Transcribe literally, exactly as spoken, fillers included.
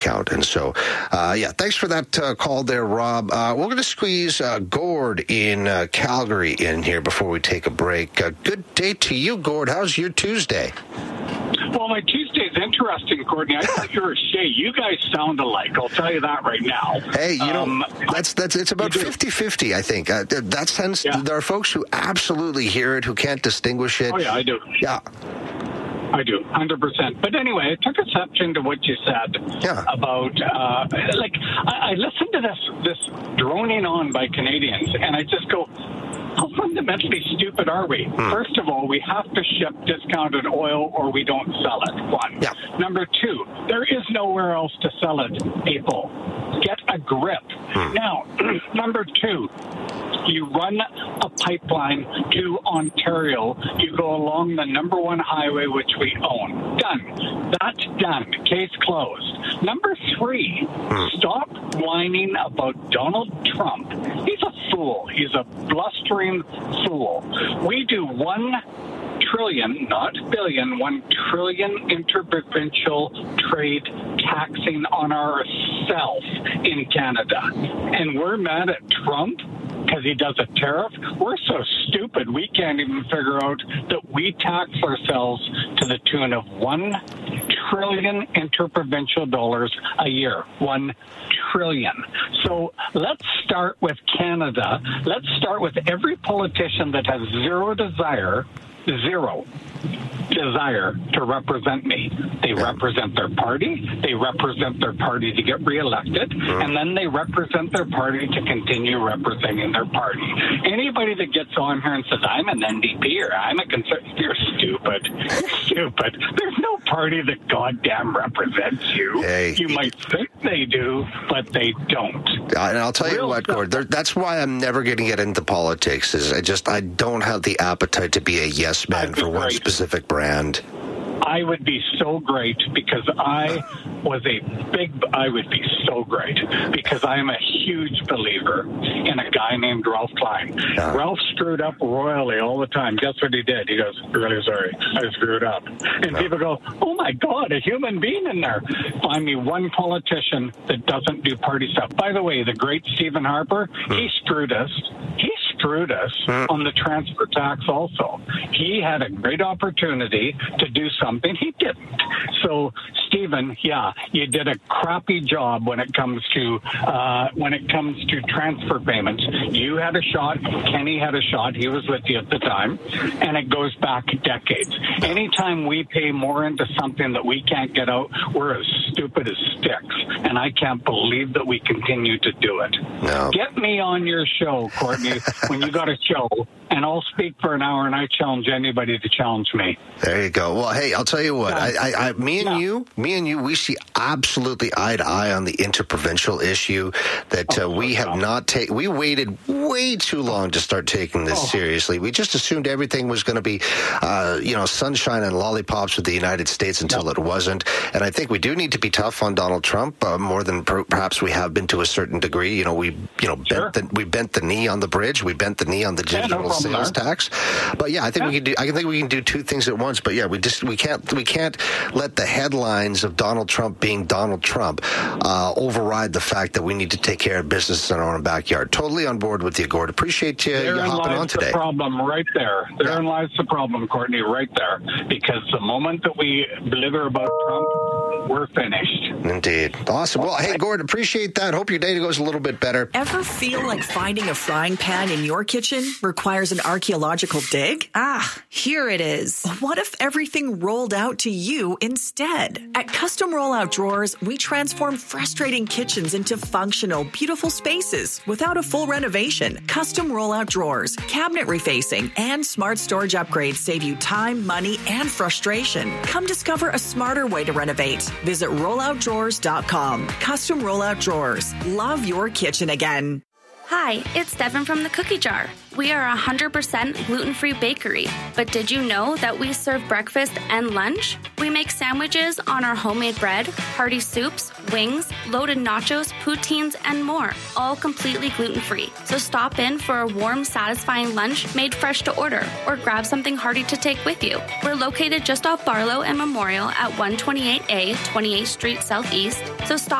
account. And so, uh, yeah, thanks for that uh, call there, Rob. Uh, we're going to squeeze uh, Gord in uh, Calgary in here before we take a break. Uh, good day to you, Gord. How's your Tuesday? Well, my Tuesday's interesting, Courtney. I thought you were Shay. You guys sound alike. I'll tell you that right now. Hey, you um, know, that's that's it's about fifty-fifty, I think. Uh, that sense, yeah. There are folks who absolutely hear it, who can't distinguish it. Oh, yeah, I do. Yeah. I do, one hundred percent. But anyway, I took exception to what you said yeah. about, uh, like, I, I listened to this, this droning on by Canadians, and I just go, how fundamentally stupid are we? Hmm. First of all, we have to ship discounted oil or we don't sell it, one. Yeah. Number two, there is nowhere else to sell it, people. Get a grip. Hmm. Now, number two, you run a pipeline to Ontario. You go along the number one highway, which we own. Done. That's done. Case closed. Number three, hmm. stop whining about Donald Trump. He's a fool. He's a blustering fool. We do one trillion, not billion, one trillion interprovincial trade taxing on ourselves in Canada. And we're mad at Trump because he does a tariff. We're so stupid we can't even figure out that we tax ourselves to the tune of one trillion interprovincial dollars a year. One trillion. So let's start with Canada. Let's start with every politician that has zero desire Zero desire to represent me. They represent their party. They represent their party to get reelected, and then they represent their party to continue representing their party. Anybody that gets on here and says, I'm an N D P or I'm a conservative, you're stupid. You're stupid. There's no party that goddamn represents you. Hey. You might think they do, but they don't. And I'll tell Real you what, Gord, there, that's why I'm never going to get into politics. Is I just, I don't have the appetite to be a yes man for one specific brand. I would be so great because I was a big, I would be so great because I am a huge believer in a guy named Ralph Klein. Yeah. Ralph screwed up royally all the time. Guess what he did? He goes, really sorry, I screwed up. And yeah. people go, oh my God, a human being in there. Find me one politician that doesn't do party stuff. By the way, the great Stephen Harper, hmm. he screwed us. He screwed us hmm. on the transfer tax also. He had a great opportunity to do something. He didn't. So, Stephen, yeah, you did a crappy job when it comes to uh, when it comes to transfer payments. You had a shot. Kenny had a shot. He was with you at the time, and it goes back decades. Anytime we pay more into something that we can't get out, we're as stupid as sticks, and I can't believe that we continue to do it. No. Get me on your show, Courtney, when you got a show, and I'll speak for an hour, and I challenge anybody to challenge me. There you go. Well, hey, I'll tell you what. Yeah. I, I, I, me and yeah. you, me and you, we see absolutely eye to eye on the interprovincial issue. That uh, oh, we have God. not taken. We waited way too long to start taking this oh. seriously. We just assumed everything was going to be, uh, you know, sunshine and lollipops with the United States until yep. it wasn't. And I think we do need to be tough on Donald Trump uh, more than per- perhaps we have been to a certain degree. You know, we, you know, sure. bent the, we bent the knee on the bridge. We bent the knee on the digital yeah, no sales there. tax. But yeah, I think yeah. we can do. I think we can do two things at once. But yeah, we just we can't we can't let the headlines of Donald Trump being Donald Trump uh, override the fact that we need to take care of business in our own backyard. Totally on board with you, Gord. Appreciate you, you hopping on today. Therein lies the problem right there. Therein yeah. lies the problem, Courtney, right there. Because the moment that we belittle about Trump, we're finished. Indeed. Awesome. Well, hey, Gord, appreciate that. Hope your day goes a little bit better. Ever feel like finding a frying pan in your kitchen requires an archaeological dig? Ah, here it is. What if everything rolled out to you instead? At Custom Rollout Drawers, we transform frustrating kitchens into functional, beautiful spaces without a full renovation. Custom Rollout Drawers, cabinet refacing, and smart storage upgrades save you time, money, and frustration. Come discover a smarter way to renovate. Visit rollout drawers dot com. Custom Rollout Drawers. Love your kitchen again. Hi, it's Devin from the Cookie Jar. We are a one hundred percent gluten-free bakery, but did you know that we serve breakfast and lunch? We make sandwiches on our homemade bread, hearty soups, wings, loaded nachos, poutines, and more, all completely gluten-free. So stop in for a warm, satisfying lunch made fresh to order, or grab something hearty to take with you. We're located just off Barlow and Memorial at one twenty-eight A, twenty-eighth Street Southeast, so stop